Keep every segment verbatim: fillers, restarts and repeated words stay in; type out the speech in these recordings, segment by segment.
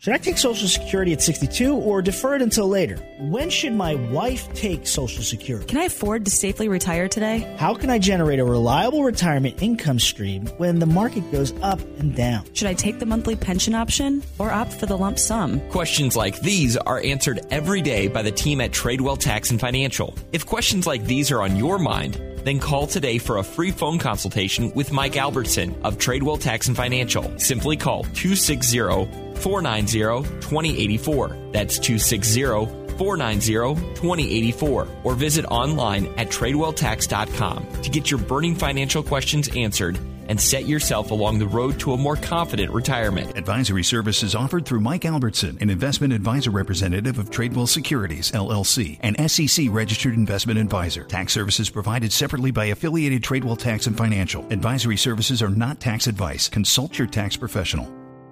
Should I take Social Security at sixty-two or defer it until later? When should my wife take Social Security? Can I afford to safely retire today? How can I generate a reliable retirement income stream when the market goes up and down? Should I take the monthly pension option or opt for the lump sum? Questions like these are answered every day by the team at Tradewell Tax and Financial. If questions like these are on your mind, then call today for a free phone consultation with Mike Albertson of Tradewell Tax and Financial. Simply call two six zero, four nine zero, two zero eight four. That's two six zero, four nine zero, two zero eight four. Or visit online at tradewell tax dot com to get your burning financial questions answered and set yourself along the road to a more confident retirement. Advisory services offered through Mike Albertson, an investment advisor representative of Tradewell Securities, L L C, an S E C-registered investment advisor. Tax services provided separately by affiliated Tradewell Tax and Financial. Advisory services are not tax advice. Consult your tax professional.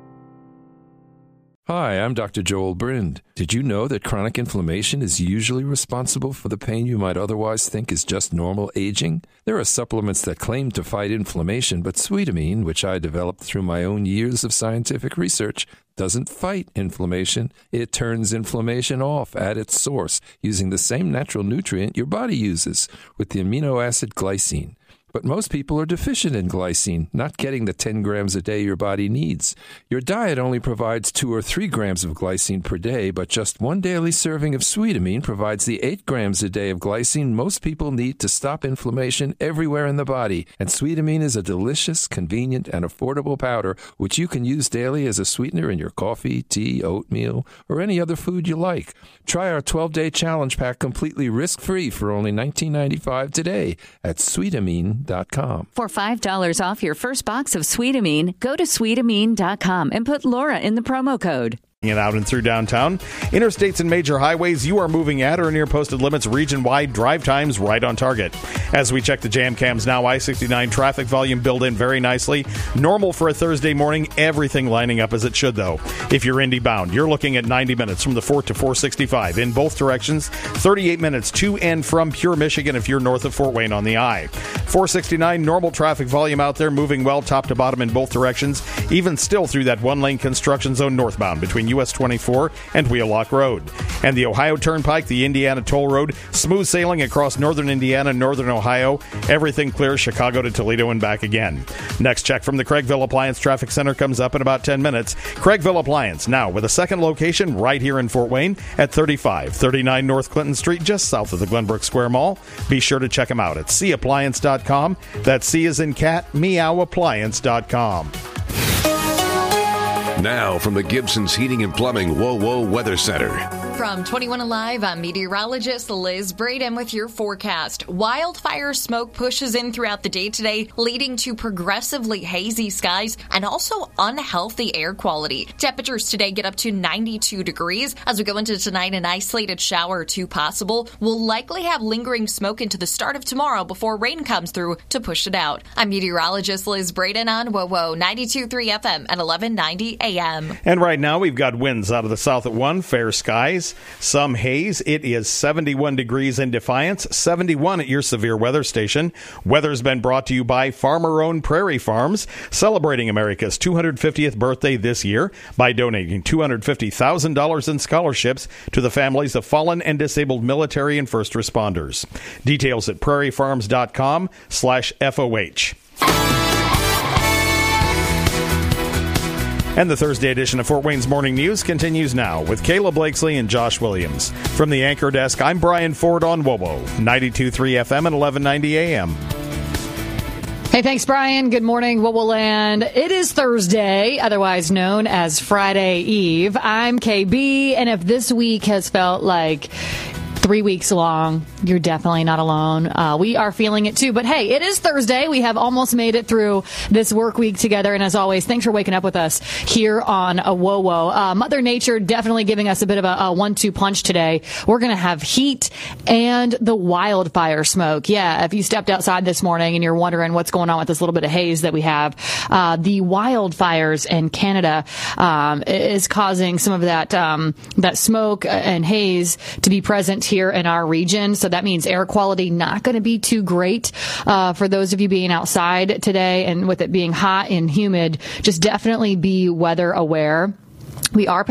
Hi, I'm Doctor Joel Brind. Did you know that chronic inflammation is usually responsible for the pain you might otherwise think is just normal aging? There are supplements that claim to fight inflammation, but Sweetamine, which I developed through my own years of scientific research, doesn't fight inflammation. It turns inflammation off at its source using the same natural nutrient your body uses, with the amino acid glycine. But most people are deficient in glycine, not getting the ten grams a day your body needs. Your diet only provides two or three grams of glycine per day, but just one daily serving of Sweetamine provides the eight grams a day of glycine most people need to stop inflammation everywhere in the body. And Sweetamine is a delicious, convenient, and affordable powder which you can use daily as a sweetener in your coffee, tea, oatmeal, or any other food you like. Try our twelve-day challenge pack completely risk-free for only nineteen ninety-five today at Sweetamine dot com. For five dollars off your first box of Sweetamine, go to Sweetamine dot com and put Laura in the promo code. And out and through downtown. Interstates and major highways, you are moving at or near posted limits region-wide. Drive times right on target. As we check the jam cams now, I sixty-nine traffic volume built in very nicely. Normal for a Thursday morning. Everything lining up as it should, though. If you're Indy bound, you're looking at ninety minutes from the Fort to four sixty-five in both directions. thirty-eight minutes to and from Pure, Michigan if you're north of Fort Wayne on the I. four sixty-nine, normal traffic volume out there, moving well top to bottom in both directions. Even still through that one-lane construction zone northbound between U S twenty-four and Wheelock Road. And the Ohio Turnpike, the Indiana Toll Road, smooth sailing across northern Indiana, northern Ohio. Everything clear Chicago to Toledo and back again. Next check from the Craigville Appliance Traffic Center comes up in about ten minutes. Craigville Appliance, now with a second location right here in Fort Wayne at thirty-five thirty-nine North Clinton Street, just south of the Glenbrook Square Mall. Be sure to check them out at C appliance dot com. That's C as in cat, meow appliance dot com. Now from the Gibson's Heating and Plumbing Whoa Whoa Weather Center. From twenty-one Alive, I'm meteorologist Liz Braden with your forecast. Wildfire smoke pushes in throughout the day today, leading to progressively hazy skies and also unhealthy air quality. Temperatures today get up to ninety-two degrees. As we go into tonight, an isolated shower or two possible. We'll likely have lingering smoke into the start of tomorrow before rain comes through to push it out. I'm meteorologist Liz Braden on Whoa Whoa ninety-two point three F M at eleven ninety A M. And right now we've got winds out of the south at one, fair skies, some haze. It is seventy-one degrees in Defiance, seventy-one at your severe weather station. Weather's been brought to you by farmer-owned Prairie Farms, celebrating America's two hundred fiftieth birthday this year by donating two hundred fifty thousand dollars in scholarships to the families of fallen and disabled military and first responders. Details at prairie farms dot com slash F O H. And the Thursday edition of Fort Wayne's Morning News continues now with Kayla Blakesley and Josh Williams. From the anchor desk, I'm Brian Ford on W O W, ninety-two point three F M and eleven ninety A M. Hey, thanks, Brian. Good morning, W O W Land. It is Thursday, otherwise known as Friday Eve. I'm K B, and if this week has felt like three weeks long, you're definitely not alone. Uh, we are feeling it too. But hey, it is Thursday. We have almost made it through this work week together. And as always, thanks for waking up with us here on a W O W. Uh, Mother Nature definitely giving us a bit of a, a one two punch today. We're going to have heat and the wildfire smoke. Yeah, if you stepped outside this morning and you're wondering what's going on with this little bit of haze that we have, uh, the wildfires in Canada um, is causing some of that, um, that smoke and haze to be present here in our region. So that means air quality not going to be too great uh, for those of you being outside today. And with it being hot and humid, just definitely be weather aware. We are